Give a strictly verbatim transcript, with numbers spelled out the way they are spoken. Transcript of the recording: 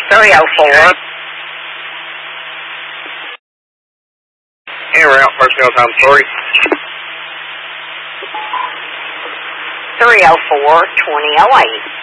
three oh four. En route, personnel time three. three oh four, twenty oh eight.